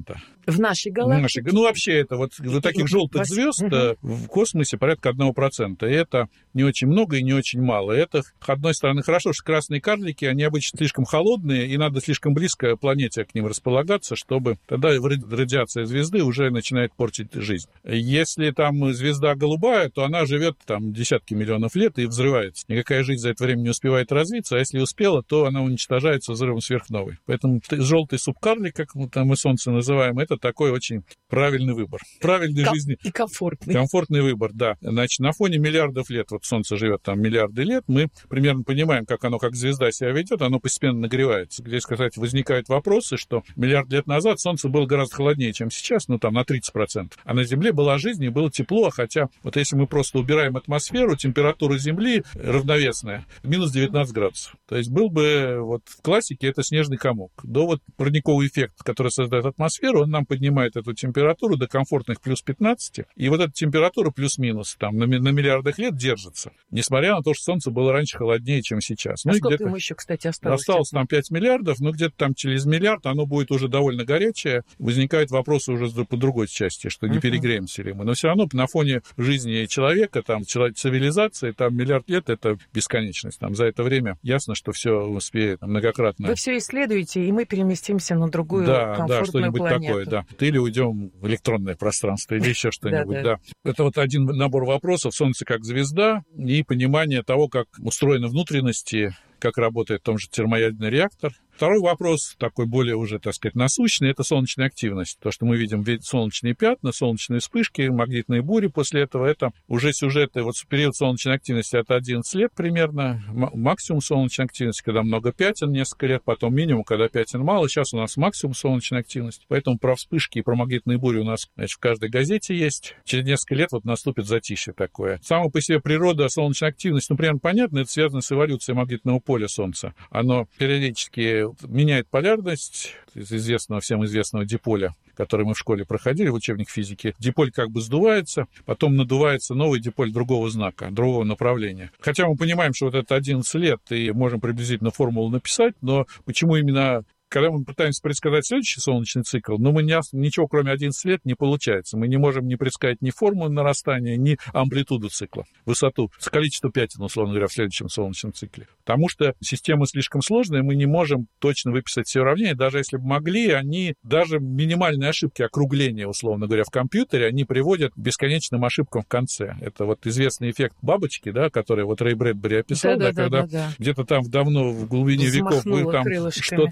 В нашей галактике? Ну, вообще, это вот таких желтых звезд в космосе порядка 1%. И это не очень много и не очень мало. Это, с одной стороны, хорошо, что красные карлики, они обычно слишком холодные, и надо слишком близко планете к ним располагаться, чтобы тогда радиация звезды уже начинает портить жизнь. Если там звезда голубая, то она живет там десятки миллионов лет и взрывается. Никакая жизнь за это время не успевает развиться, а если успела, то она уничтожается взрывом сверхновой. Поэтому желтый субкарлик, как мы Солнце называем, это такой очень правильный выбор. Правильной жизни. И комфортный. Комфортный выбор, да. Значит, на фоне миллиардов лет, вот Солнце живет там миллиарды лет, мы примерно понимаем, как оно, как звезда себя ведет, оно постепенно нагревается. Здесь, кстати, возникают вопросы, что миллиард лет назад Солнце было гораздо холоднее, чем сейчас, ну там на 30%. А на Земле была жизнь и было тепло, хотя вот если мы просто убираем атмосферу, температура Земли равновесная, минус 19 градусов. То есть был бы, вот в классике это снежный комок. До вот парниковый эффект, который создает атмосферу, он нам поднимает эту температуру до комфортных плюс 15, и вот эта температура плюс-минус там на миллиардах лет держится, несмотря на то, что Солнце было раньше холоднее, чем сейчас. А сколько ему еще, кстати, осталось? Осталось там 5 миллиардов, но где-то там через миллиард оно будет уже довольно горячее. Возникают вопросы уже по другой части, что не перегреемся ли мы. Но все равно на фоне жизни человека, там, цивилизации, там миллиард лет — это бесконечность. Там за это время ясно, что все успеет многократно. Вы все исследуете, и мы переместимся на другую комфортную что-нибудь планету. Такое, да. Или уйдем в электронное пространство, или еще что-нибудь, да. Это вот один набор вопросов. Солнце как звезда и понимание того, как устроены внутренности, как работает в том же термоядерный реактор. Второй вопрос, такой более уже, так сказать, насущный, это солнечная активность. То, что мы видим солнечные пятна, солнечные вспышки, магнитные бури после этого, это уже сюжеты, вот период солнечной активности это 11 лет примерно, максимум солнечной активности, когда много пятен, несколько лет, потом минимум, когда пятен мало, сейчас у нас максимум солнечной активности, поэтому про вспышки и про магнитные бури у нас, значит, в каждой газете есть. Через несколько лет вот наступит затишье такое. Сама по себе природа солнечной активности, ну, примерно понятно, это связано с эволюцией магнитного поля Солнца. Оно периодически меняет полярность из всем известного диполя, который мы в школе проходили, в учебник физики. Диполь как бы сдувается, потом надувается новый диполь другого знака, другого направления. Хотя мы понимаем, что вот это 11 лет, и можем приблизительно формулу написать, но почему именно... Когда мы пытаемся предсказать следующий солнечный цикл, но ничего, кроме 11 лет, не получается. Мы не можем не предсказать ни форму нарастания, ни амплитуду цикла, высоту, количество пятен, условно говоря, в следующем солнечном цикле. Потому что система слишком сложная, мы не можем точно выписать все уравнения. Даже если бы могли, даже минимальные ошибки округления, условно говоря, в компьютере, они приводят к бесконечным ошибкам в конце. Это вот известный эффект бабочки, да, который вот Рэй Брэдбери описал, когда где-то там давно в глубине веков вы там что-то там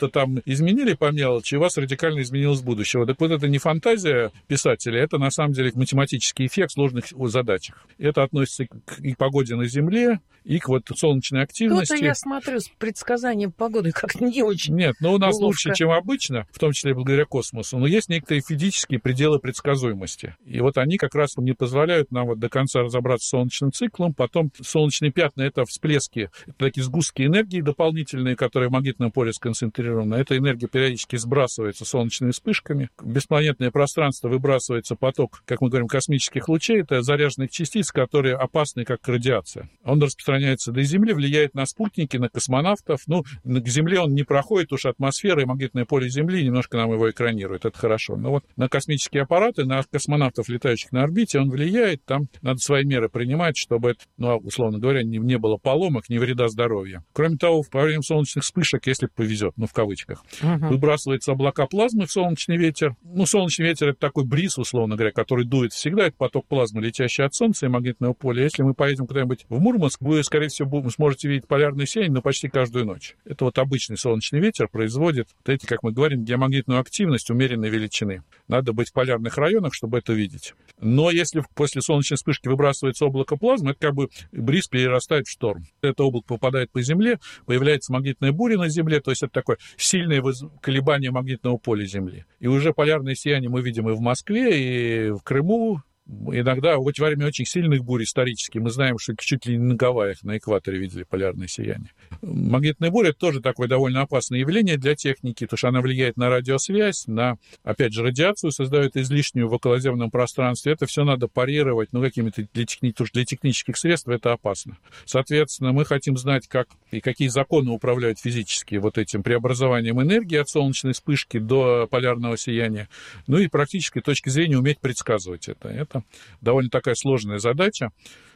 изменили по мелочи, и у вас радикально изменилось будущее. Так вот это не фантазия писателя, это на самом деле математический эффект в сложных задачах. Это относится и к погоде на Земле, и к вот солнечной активности. Что-то я смотрю с предсказанием погоды как не очень. Нет, но у нас ловко. лучше, чем обычно, в том числе благодаря космосу, но есть некоторые физические пределы предсказуемости. И вот они как раз не позволяют нам вот до конца разобраться с солнечным циклом. Потом солнечные пятна — это всплески, это такие сгустки энергии дополнительные, которые в магнитном поле сконцентрированы. Эта энергия периодически сбрасывается солнечными вспышками. В беспланетное пространство выбрасывается поток, как мы говорим, космических лучей. Это заряженных частиц, которые опасны, как радиация. Он распространяется до Земли, влияет на спутники, на космонавтов. Ну, к Земле он не проходит, уж атмосфера и магнитное поле Земли немножко нам его экранирует. Это хорошо. Но вот на космические аппараты, на космонавтов, летающих на орбите, он влияет. Там надо свои меры принимать, чтобы это, ну, условно говоря, не было поломок, ни вреда здоровью. Кроме того, во время солнечных вспышек, если повезет, ну, в кавычках, выбрасываются облака плазмы в солнечный ветер. Ну, солнечный ветер — это такой бриз, условно говоря, который дует всегда. Это поток плазмы, летящий от Солнца и магнитного поля. Если мы поедем куда-нибудь в Мурманск, вы, скорее всего, сможете видеть полярное сияние, но почти каждую ночь. Это вот обычный солнечный ветер производит, вот эти, как мы говорим, геомагнитную активность умеренной величины. Надо быть в полярных районах, чтобы это видеть. Но если после солнечной вспышки выбрасывается облако плазмы, это как бы бриз перерастает в шторм. Это облако попадает по Земле, появляется магнитная буря на Земле, то есть это такое сильное колебание магнитного поля Земли. И уже полярное сияние мы видим и в Москве, и в Крыму. Иногда во время очень сильных бурь исторически мы знаем, что чуть ли не на Гавайях, на экваторе видели полярное сияние. Магнитная буря — это тоже такое довольно опасное явление для техники, потому что она влияет на радиосвязь, на, опять же, радиацию, создает излишнюю в околоземном пространстве. Это все надо парировать, ну, какими-то для технических средств это опасно. Соответственно, мы хотим знать, как и какие законы управляют физически вот этим преобразованием энергии от солнечной вспышки до полярного сияния. Ну и практической точки зрения уметь предсказывать это. Это довольно такая сложная задача.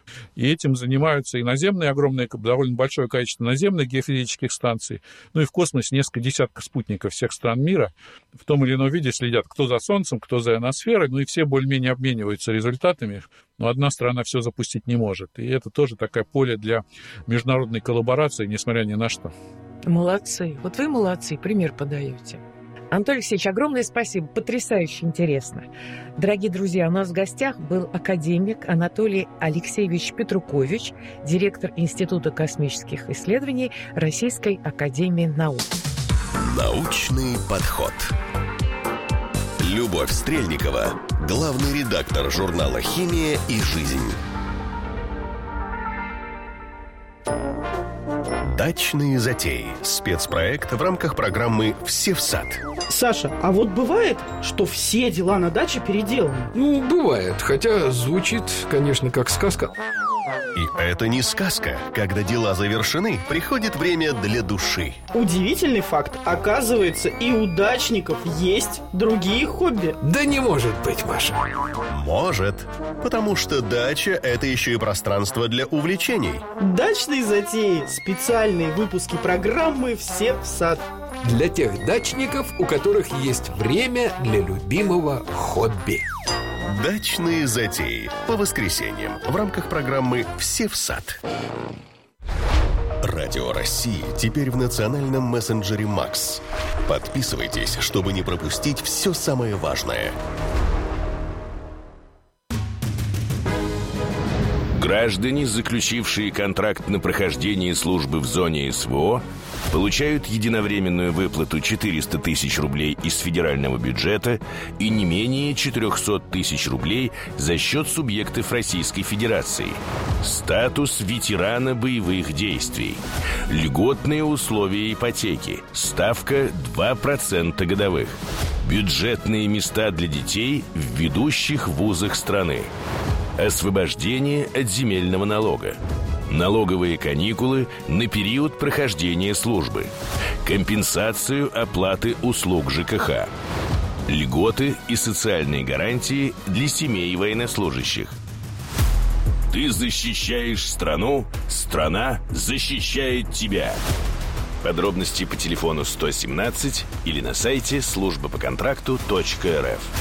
И этим занимаются и наземные, огромное, довольно большое количество наземных геофизических станций. Ну и в космосе несколько десятков спутников всех стран мира в том или ином виде следят, кто за Солнцем, кто за ионосферой. Ну и все более-менее обмениваются результатами. Но одна страна все запустить не может. И это тоже такое поле для международной коллаборации, несмотря ни на что. Молодцы. Вот вы молодцы, пример подаете. Антон Алексеевич, огромное спасибо, потрясающе интересно. Дорогие друзья, у нас в гостях был академик Анатолий Алексеевич Петрукович, директор Института космических исследований Российской академии наук. Научный подход. Любовь Стрельникова, главный редактор журнала «Химия и жизнь». Дачные затеи. Спецпроект в рамках программы «Все в сад». Саша, а вот бывает, что все дела на даче переделаны? Ну, бывает, хотя звучит, конечно, как сказка. И это не сказка. Когда дела завершены, приходит время для души. Удивительный факт. Оказывается, и у дачников есть другие хобби. Да не может быть, Маша. Может, потому что дача – это еще и пространство для увлечений. Дачные затеи. Специальные выпуски программы «Все в сад». Для тех дачников, у которых есть время для любимого хобби. Дачные затеи по воскресеньям в рамках программы «Все в сад». Радио России теперь в национальном мессенджере «Макс». Подписывайтесь, чтобы не пропустить все самое важное. Граждане, заключившие контракт на прохождение службы в зоне СВО, получают единовременную выплату 400 тысяч рублей из федерального бюджета и не менее 400 тысяч рублей за счет субъектов Российской Федерации. Статус ветерана боевых действий. Льготные условия ипотеки. Ставка 2% годовых. Бюджетные места для детей в ведущих вузах страны. Освобождение от земельного налога. Налоговые каникулы на период прохождения службы. Компенсацию оплаты услуг ЖКХ. Льготы и социальные гарантии для семей военнослужащих. Ты защищаешь страну, страна защищает тебя. Подробности по телефону 117 или на сайте службапоконтракту.рф.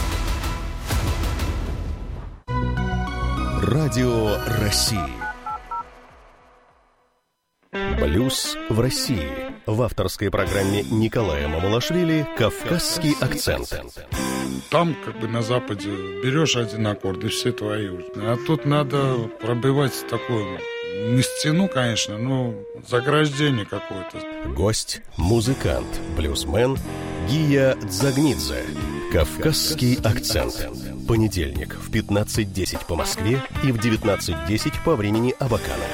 Радио России. Блюз в России. в авторской программе Николая Мамалашвили «Кавказский акцент». Там, как бы на Западе, берешь один аккорд, и все твои. А тут надо пробивать такую, не стену, конечно, но заграждение какое-то. Гость – музыкант, блюзмен Гия Дзагнидзе. «Кавказский акцент». Понедельник в 15:10 по Москве и в 19:10 по времени Абакана.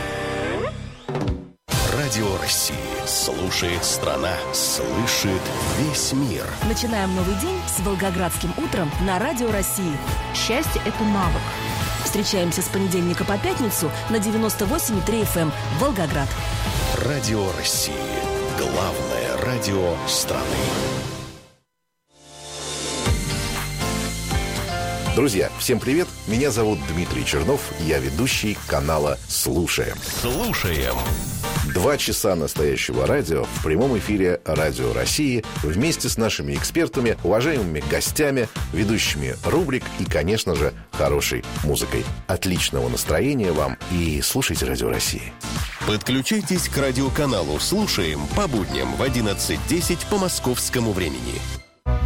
Радио России. Слушает страна. Слышит весь мир. Начинаем новый день с Волгоградским утром на Радио России. Счастье – это навык. Встречаемся с понедельника по пятницу на 98,3 FM Волгоград. Радио России. Главное радио страны. Друзья, всем привет! Меня зовут Дмитрий Чернов, я ведущий канала «Слушаем». Слушаем. 2 часа настоящего радио в прямом эфире Радио России вместе с нашими экспертами, уважаемыми гостями, ведущими рубрик и, конечно же, хорошей музыкой. Отличного настроения вам и слушайте Радио России. Подключайтесь к радиоканалу «Слушаем» по будням в 11:10 по московскому времени.